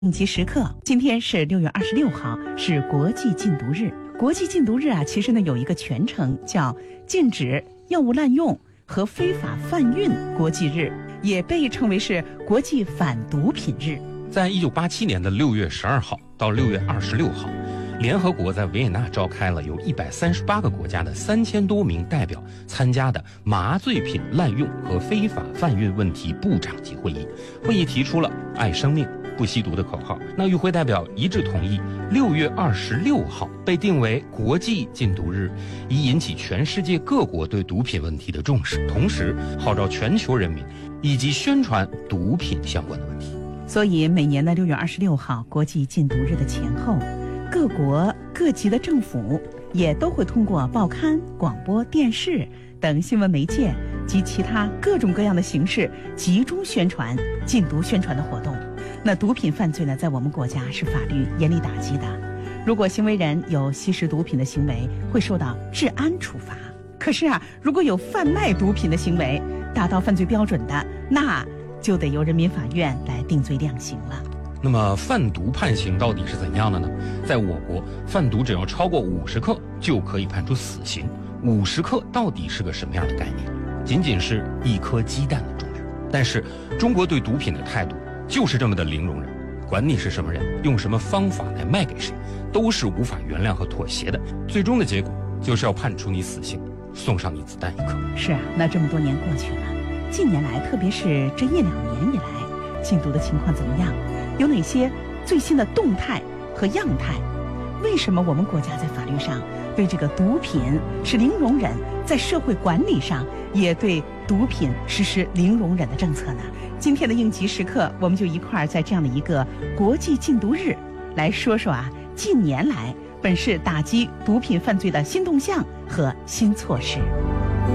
应急时刻，今天是6月26号，是国际禁毒日。国际禁毒日啊，其实呢有一个全称叫禁止药物滥用和非法贩运国际日，也被称为是国际反毒品日。 在1987年的6月12号到6月26号，联合国在维也纳召开了由138个国家的3000多名代表参加的麻醉品滥用和非法贩运问题部长级会议。会议提出了爱生命不吸毒的口号。那与会代表一致同意6月26号被定为国际禁毒日，以引起全世界各国对毒品问题的重视，同时号召全球人民以及宣传毒品相关的问题。 所以每年的6月26号国际禁毒日的前后，各国各级的政府也都会通过报刊、广播电视等新闻媒介及其他各种各样的形式集中宣传禁毒宣传的活动。那毒品犯罪呢，在我们国家是法律严厉打击的，如果行为人有吸食毒品的行为，会受到治安处罚。可是啊，如果有贩卖毒品的行为，达到犯罪标准的，那就得由人民法院来定罪量刑了。 那么贩毒判刑到底是怎样的呢？在我国，贩毒只要超过50克就可以判处死刑。50克到底是个什么样的概念？仅仅是一颗鸡蛋的重量。但是中国对毒品的态度就是这么的零容忍，管你是什么人，用什么方法来卖给谁，都是无法原谅和妥协的。最终的结果就是要判处你死刑，送上你子弹一颗。 是啊，那这么多年过去了，近年来，特别是这1-2年以来，禁毒的情况怎么样？有哪些最新的动态和样态？为什么我们国家在法律上对这个毒品是零容忍，在社会管理上也对毒品实施零容忍的政策呢？今天的应急时刻，我们就一块儿在这样的一个国际禁毒日来说说啊，近年来本市打击毒品犯罪的新动向和新措施。